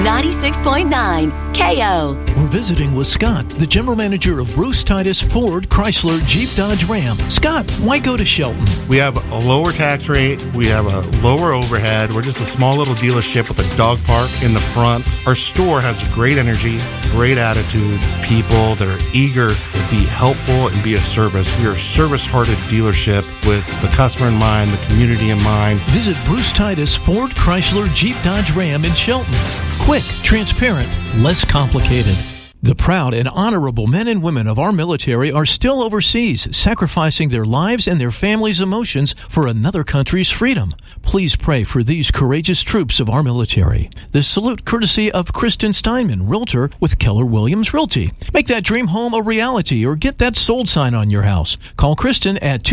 96.9 KO. We're visiting with Scott, the general manager of Bruce Titus Ford Chrysler Jeep Dodge Ram. Scott, why go to Shelton? We have a lower tax rate. We have a lower overhead. We're just a small little dealership with a dog park in the front. Our store has great energy, great attitudes, people that are eager to be helpful and be a service. We are a service-hearted dealership with the customer in mind, the community in mind. Visit Bruce Titus Ford Chrysler Jeep Dodge Ram in Shelton. Quick, transparent, less complicated. The proud and honorable men and women of our military are still overseas, sacrificing their lives and their families' emotions for another country's freedom. Please pray for these courageous troops of our military. This salute courtesy of Kristen Steinman, Realtor with Keller Williams Realty. Make that dream home a reality or get that sold sign on your house. Call Kristen at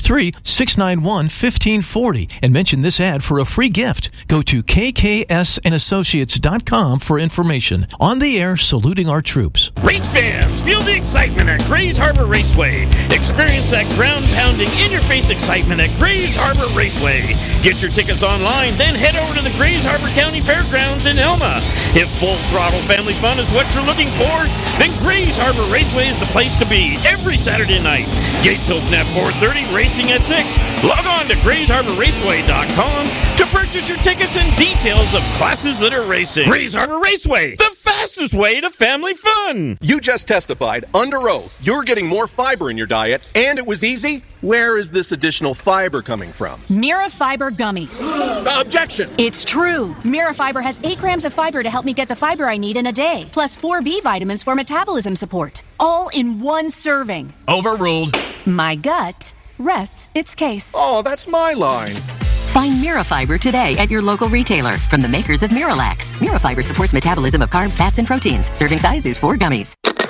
253-691-1540 and mention this ad for a free gift. Go to kksandassociates.com for information. On the air, saluting our troops. Race fans, feel the excitement at Grays Harbor Raceway. Experience that ground-pounding, in-your-face excitement at Grays Harbor Raceway. Get your tickets online, then head over to the Grays Harbor County Fairgrounds in Elma. If full-throttle family fun is what you're looking for, then Grays Harbor Raceway is the place to be every Saturday night. Gates open at 4:30, racing at 6. Log on to GraysHarborRaceway.com to purchase your tickets and details of classes that are racing. Grays Harbor Raceway, the fastest way to family fun. You just testified under oath you're getting more fiber in your diet, and it was easy. Where is this additional fiber coming from? Mirafiber gummies. Objection! It's true. Mirafiber has 8 grams of fiber to help me get the fiber I need in a day, plus 4 B vitamins for metabolism support. All in one serving. Overruled. My gut rests its case. Oh, that's my line. Find Mirafiber today at your local retailer from the makers of Miralax. Mirafiber supports metabolism of carbs, fats, and proteins. Serving size is 4 gummies.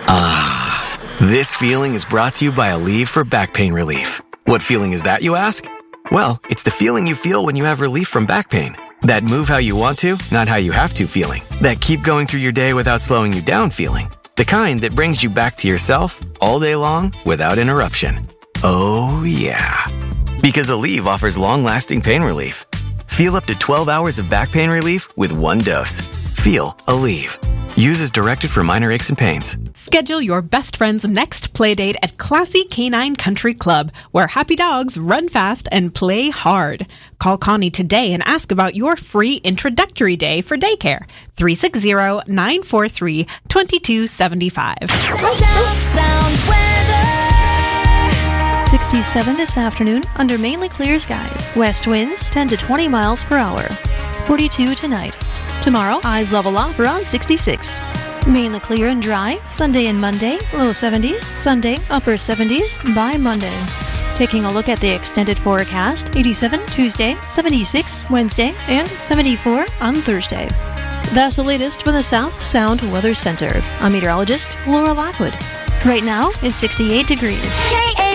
This feeling is brought to you by Aleve for back pain relief. What feeling is that, you ask? Well, it's the feeling you feel when you have relief from back pain. That move how you want to, not how you have to feeling. That keep going through your day without slowing you down feeling. The kind that brings you back to yourself all day long without interruption. Oh, yeah. Because Aleve offers long-lasting pain relief. Feel up to 12 hours of back pain relief with 1 dose. Feel Aleve. Use as directed for minor aches and pains. Schedule your best friend's next playdate at Classy Canine Country Club, where happy dogs run fast and play hard. Call Connie today and ask about your free introductory day for daycare. 360-943-2275. 67 this afternoon under mainly clear skies. West winds 10 to 20 miles per hour. 42 tonight. Tomorrow, highs level off around 66. Mainly clear and dry. Sunday and Monday, low 70s. Sunday, upper 70s by Monday. Taking a look at the extended forecast, 87 Tuesday, 76 Wednesday, and 74 on Thursday. That's the latest from the South Sound Weather Center. I'm meteorologist Laura Lockwood. Right now, it's 68 degrees.